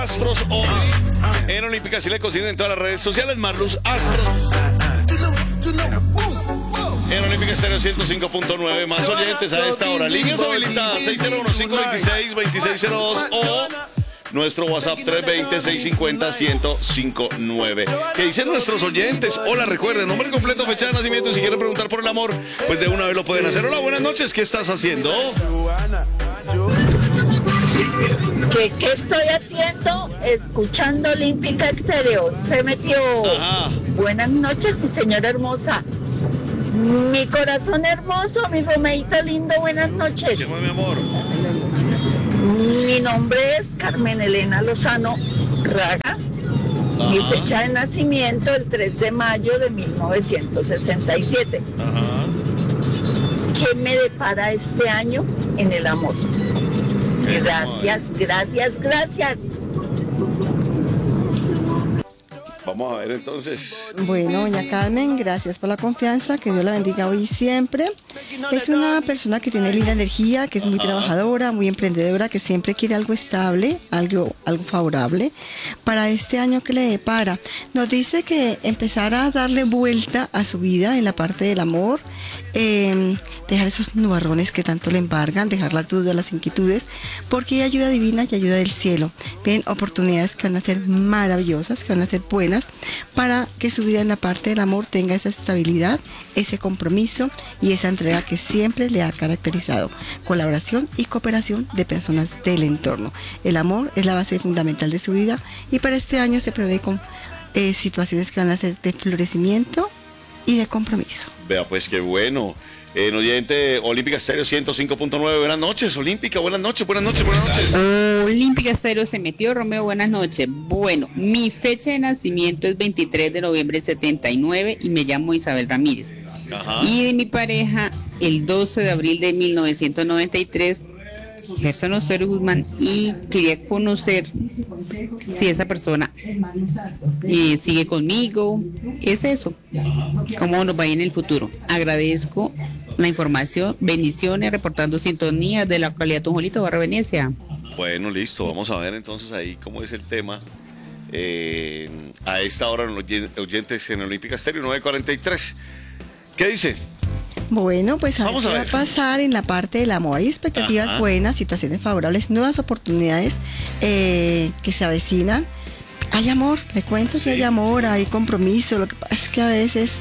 Astros hoy en Olímpica, si le cocinan en todas las redes sociales. Marluz Astros en Olímpica Estéreo 105.9. Más oyentes a esta hora. Líneas habilitadas 601-526-2602 o nuestro WhatsApp 320-650-1059. ¿Qué dicen nuestros oyentes? Hola, recuerden, nombre completo, fecha de nacimiento. Si quieren preguntar por el amor, pues de una vez lo pueden hacer. Hola, buenas noches, ¿qué estás haciendo? ¿Qué estoy haciendo? Escuchando Olímpica Estéreo. Se metió. Ajá. Buenas noches, mi señora hermosa. Mi corazón hermoso, mi Romeito lindo, buenas noches. ¿Qué fue, mi amor? Mi nombre es Carmen Elena Lozano Raga. Mi fecha de nacimiento, el 3 de mayo de 1967. Ajá. ¿Qué me depara este año en el amor? Gracias, gracias, gracias. Vamos a ver entonces. Bueno, doña Carmen, gracias por la confianza, que Dios la bendiga hoy y siempre. Es una persona que tiene linda energía, que es muy trabajadora, muy emprendedora, que siempre quiere algo estable, algo favorable para este año que le depara. Nos dice que empezará a darle vuelta a su vida en la parte del amor, dejar esos nubarrones que tanto le embargan, dejar las dudas, las inquietudes, porque hay ayuda divina y ayuda del cielo. Ven oportunidades que van a ser maravillosas, que van a ser buenas, para que su vida en la parte del amor tenga esa estabilidad, ese compromiso y esa entrega que siempre le ha caracterizado. Colaboración y cooperación de personas del entorno. El amor es la base fundamental de su vida y para este año se prevé con situaciones que van a ser de florecimiento y de compromiso. Vea, pues qué bueno. En oyente Olímpica Estéreo 105.9. Buenas noches, Olímpica. Buenas noches, buenas noches, buenas noches. Olímpica Estéreo se metió. Romeo, buenas noches. Bueno, mi fecha de nacimiento es 23 de noviembre del 79 y me llamo Isabel Ramírez. Ajá. Y de mi pareja, el 12 de abril de 1993, Gerson Osorio Guzmán, y quería conocer si esa persona sigue conmigo. Es eso, cómo nos va a ir en el futuro. Agradezco la información, bendiciones, reportando sintonía de la localidad Tunjolito, Barra Venecia. Bueno, listo, vamos a ver entonces ahí cómo es el tema. A esta hora en los oyentes en Olímpica Estéreo 943. ¿Qué dice? Bueno, pues Vamos qué a va a ver. pasar en la parte del amor. Hay expectativas buenas, situaciones favorables, nuevas oportunidades que se avecinan. Hay amor, le cuento que hay amor, hay compromiso. Lo que pasa es que a veces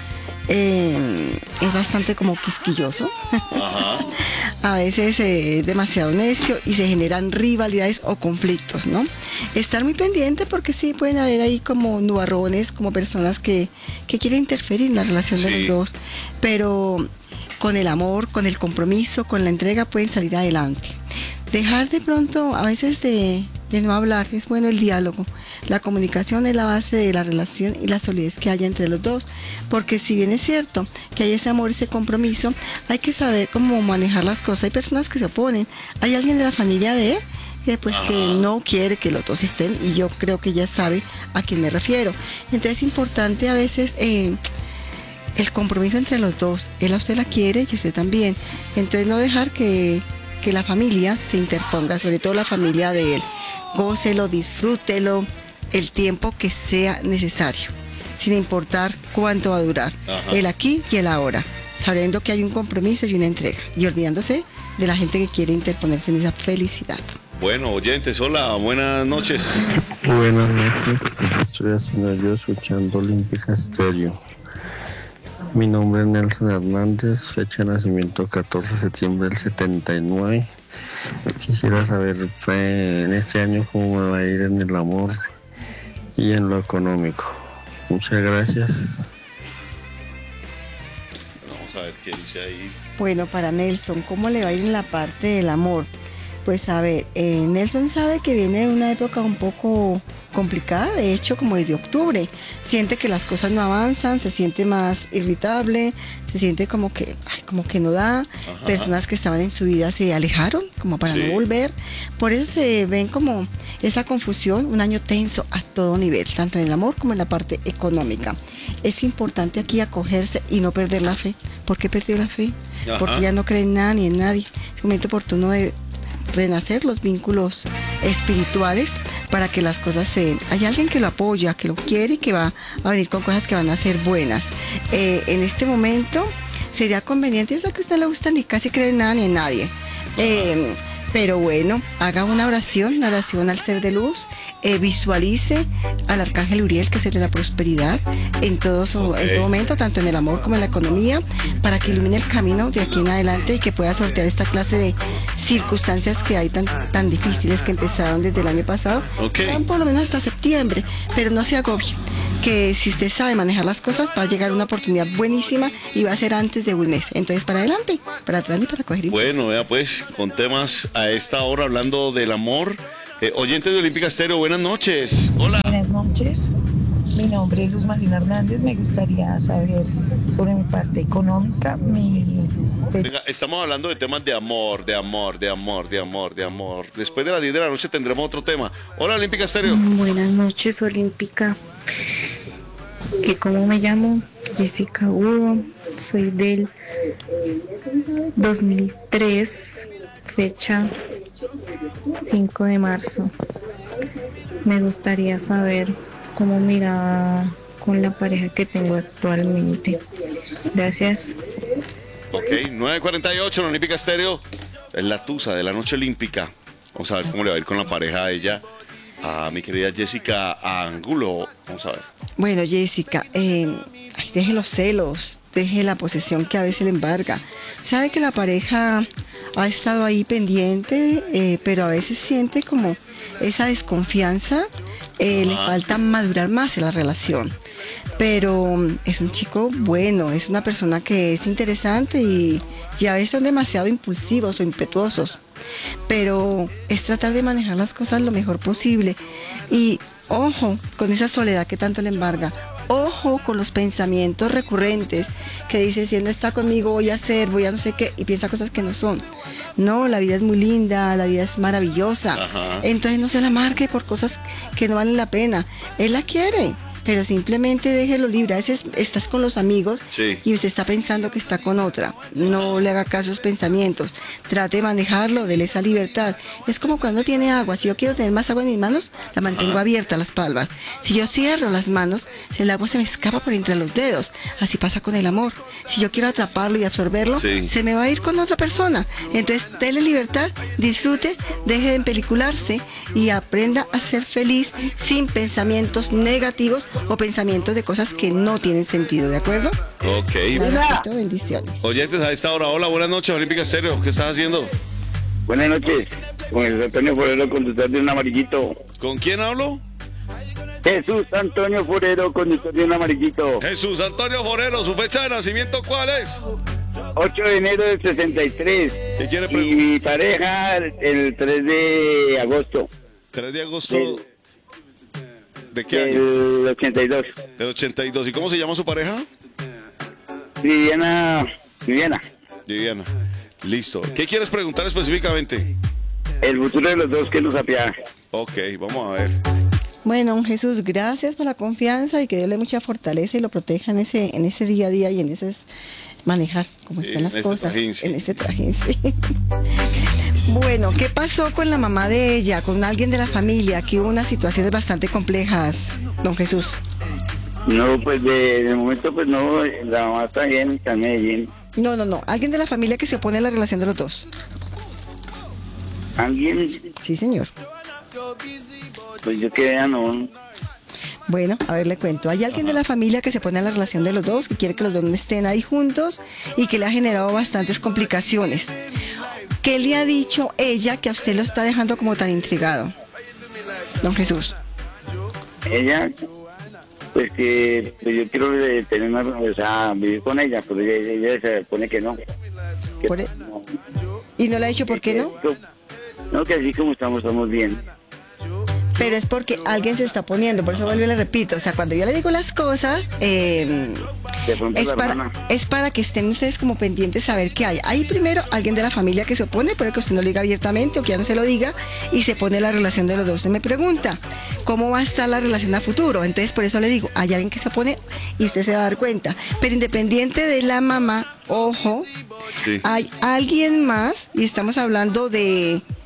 es bastante como quisquilloso. Ajá. A veces es demasiado necio y se generan rivalidades o conflictos, ¿no? Estar muy pendiente porque sí pueden haber ahí como nubarrones, como personas que quieren interferir en la relación de los dos, pero con el amor, con el compromiso, con la entrega pueden salir adelante. Dejar de pronto a veces de no hablar, es bueno el diálogo. La comunicación es la base de la relación y la solidez que haya entre los dos, porque si bien es cierto que hay ese amor, ese compromiso, hay que saber cómo manejar las cosas. Hay personas que se oponen, hay alguien de la familia de él que no quiere que los dos estén, y yo creo que ya sabe a quién me refiero. Entonces es importante a veces el compromiso entre los dos. Él a usted la quiere y usted también, entonces no dejar que la familia se interponga, sobre todo la familia de él. Gócelo, disfrútelo el tiempo que sea necesario, sin importar cuánto va a durar. El aquí y el ahora, sabiendo que hay un compromiso y una entrega, y olvidándose de la gente que quiere interponerse en esa felicidad. Bueno, oyentes, hola, buenas noches. Buenas noches, estoy haciendo yo escuchando Olímpica Estéreo. Mi nombre es Nelson Hernández, fecha de nacimiento 14 de septiembre del 79. Quisiera saber en este año cómo me va a ir en el amor y en lo económico. Muchas gracias. Vamos a ver qué dice ahí. Bueno, para Nelson, ¿cómo le va a ir en la parte del amor? Pues a ver, Nelson sabe que viene de una época un poco complicada, de hecho como desde octubre, siente que las cosas no avanzan, se siente más irritable, se siente como que no da. Personas que estaban en su vida se alejaron como para no volver, por eso se ven como esa confusión, un año tenso a todo nivel, tanto en el amor como en la parte económica. Es importante aquí acogerse y no perder la fe. ¿Por qué perdió la fe? Porque ya no cree en nada ni en nadie. Es un momento oportuno de renacer los vínculos espirituales para que las cosas se den. Hay alguien que lo apoya, que lo quiere y que va a venir con cosas que van a ser buenas. En este momento sería conveniente, yo sé que a usted no le gusta ni casi creer en nada ni en nadie. Pero bueno, haga una oración al ser de luz, visualice al arcángel Uriel, que es el de la prosperidad, en todo momento, tanto en el amor como en la economía, para que ilumine el camino de aquí en adelante y que pueda sortear esta clase de circunstancias que hay tan difíciles que empezaron desde el año pasado, van por lo menos hasta septiembre, pero no se agobie, que si usted sabe manejar las cosas va a llegar una oportunidad buenísima y va a ser antes de un mes. Entonces, para adelante, para atrás y para coger impulso. Bueno, vea pues, con temas a esta hora hablando del amor. Oyentes de Olímpica Estéreo, buenas noches. Hola. Buenas noches. Mi nombre es Luz Marina Hernández. Me gustaría saber sobre mi parte económica. Venga, estamos hablando de temas de amor. Después de las 10 de la noche tendremos otro tema. Hola, Olímpica Estéreo. Buenas noches, Olímpica. ¿Cómo me llamo? Jessica Udo. Soy del 2003, fecha 5 de marzo. Me gustaría saber cómo me irá con la pareja que tengo actualmente. Gracias. Ok, 9:48 en Olímpica Estéreo. Es la tusa de la noche olímpica. Vamos a ver cómo le va a ir con la pareja a ella, a mi querida Jessica Angulo. Vamos a ver. Bueno, Jessica, deje los celos, deje la posesión que a veces le embarga. Sabe que la pareja ha estado ahí pendiente, pero a veces siente como esa desconfianza, le falta madurar más en la relación. Pero es un chico bueno, es una persona que es interesante y a veces son demasiado impulsivos o impetuosos. Pero es tratar de manejar las cosas lo mejor posible. Y ojo con esa soledad que tanto le embarga. Ojo con los pensamientos recurrentes que dice, si él no está conmigo voy a no sé qué, y piensa cosas que no son. No, la vida es muy linda, la vida es maravillosa. Entonces no se la marque por cosas que no valen la pena. Él la quiere, pero simplemente déjelo libre. A veces estás con los amigos y usted está pensando que está con otra. No le haga caso a esos pensamientos. Trate de manejarlo, déle esa libertad. Es como cuando tiene agua. Si yo quiero tener más agua en mis manos, la mantengo abierta, las palmas. Si yo cierro las manos, el agua se me escapa por entre los dedos. Así pasa con el amor. Si yo quiero atraparlo y absorberlo, se me va a ir con otra persona. Entonces, déle libertad, disfrute, deje de empelicularse y aprenda a ser feliz sin pensamientos negativos o pensamientos de cosas que no tienen sentido, ¿de acuerdo? Ok. Bendiciones. Oyentes a esta hora, hola, buenas noches, Olímpica Estéreo, ¿qué estás haciendo? Buenas noches, con Jesús Antonio Forero, conductor de un amarillito. ¿Con quién hablo? Jesús Antonio Forero, conductor de un amarillito. Jesús Antonio Forero, ¿su fecha de nacimiento cuál es? 8 de enero del 63. ¿Qué quiere preguntar? Y mi pareja el 3 de agosto. 3 de agosto. ¿De qué año? Del 82. Del 82. ¿Y cómo se llama su pareja? Viviana. Listo. ¿Qué quieres preguntar específicamente? El futuro de los dos, que nos apiada. Ok, vamos a ver. Bueno, Jesús, gracias por la confianza y que Dios le dé mucha fortaleza y lo proteja en ese día a día y en ese manejar cómo están las cosas. En este trajín, sí. Bueno, ¿qué pasó con la mamá de ella, con alguien de la familia? Aquí hubo unas situaciones bastante complejas, don Jesús. No, pues de momento pues no, la mamá está bien, está en Medellín. No, alguien de la familia que se opone a la relación de los dos. ¿Alguien? Sí, señor. Pues yo que no. Bueno, a ver, le cuento. Hay alguien de la familia que se opone a la relación de los dos, que quiere que los dos no estén ahí juntos y que le ha generado bastantes complicaciones. ¿Qué le ha dicho ella que a usted lo está dejando como tan intrigado, don Jesús? Ella, pues que pues yo quiero tener una, o sea, vivir con ella, pero ella se pone que no. No. ¿Y no le ha dicho por qué no? No, que así como estamos bien. Pero es porque alguien se está poniendo, por eso vuelvo y le repito, o sea, cuando yo le digo las cosas, es para que estén ustedes como pendientes a ver qué hay. Hay primero alguien de la familia que se opone, pero que usted no lo diga abiertamente o que ya no se lo diga, y se pone la relación de los dos. Usted me pregunta, ¿cómo va a estar la relación a futuro? Entonces, por eso le digo, hay alguien que se opone y usted se va a dar cuenta. Pero independiente de la mamá, ojo, hay alguien más, y estamos hablando de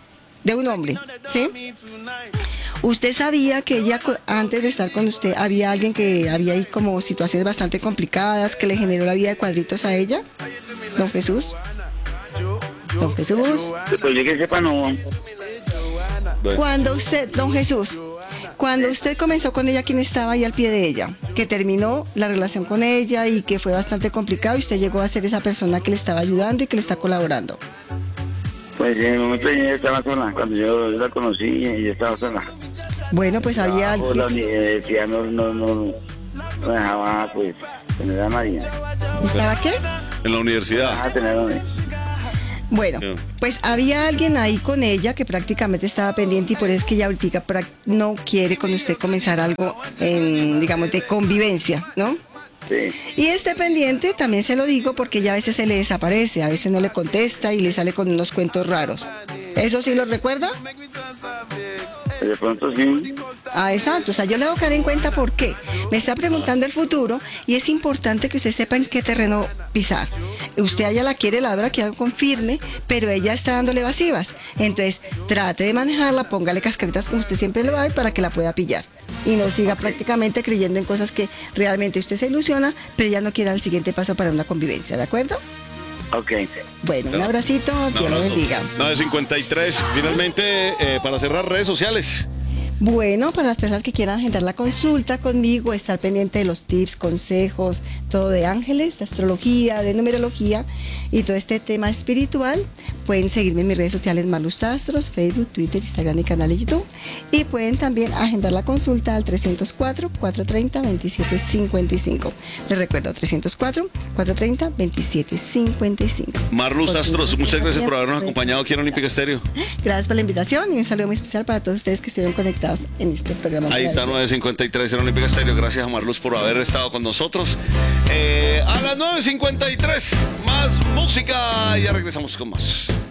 de un hombre, ¿sí? ¿Usted sabía que ella, antes de estar con usted, había alguien que había ahí como situaciones bastante complicadas, que le generó la vida de cuadritos a ella? Don Jesús. Don Jesús. Pues yo que sepa, no. Cuando usted, don Jesús, cuando usted comenzó con ella, ¿quién estaba ahí al pie de ella? Que terminó la relación con ella y que fue bastante complicado y usted llegó a ser esa persona que le estaba ayudando y que le está colaborando. Pues en el momento ella estaba sola. Cuando yo la conocí, ella estaba sola. Bueno, pues había alguien. La universidad no dejaba, pues, tener a nadie. ¿Estaba qué? En la universidad. Dejaba tener a nadie. Bueno, pues había alguien ahí con ella que prácticamente estaba pendiente y por eso es que ella ahorita no quiere con usted comenzar algo en, digamos, de convivencia, ¿no? Sí. Y este pendiente también se lo digo porque ya a veces se le desaparece, a veces no le contesta y le sale con unos cuentos raros. ¿Eso sí lo recuerda? De pronto sí. Ah, exacto. O sea, yo le voy a caer en cuenta por qué. Me está preguntando el futuro y es importante que usted sepa en qué terreno pisar. Usted a ella la quiere, la verdad, que algo confirme, pero ella está dándole evasivas. Entonces, trate de manejarla, póngale cascaritas como usted siempre lo hace para que la pueda pillar. Y no siga prácticamente creyendo en cosas que realmente usted se ilusiona, pero ella no quiere dar el siguiente paso para una convivencia, ¿de acuerdo? Ok. Bueno, un abracito, Dios lo bendiga. 9:53, finalmente, para cerrar redes sociales. Bueno, para las personas que quieran agendar la consulta conmigo, estar pendiente de los tips, consejos, todo de ángeles, de astrología, de numerología y todo este tema espiritual, pueden seguirme en mis redes sociales Marluz Astros, Facebook, Twitter, Instagram y canal de YouTube. Y pueden también agendar la consulta al 304-430-2755. Les recuerdo, 304-430-2755. Marluz Astros, muchas gracias por habernos acompañado aquí en Olímpica Estéreo. Gracias por la invitación y un saludo muy especial para todos ustedes que estuvieron conectados en este programa. Ahí está 9:53 en Olímpica Estéreo. Gracias a Marluz por haber estado con nosotros. A las 9:53 más música. Ya regresamos con más.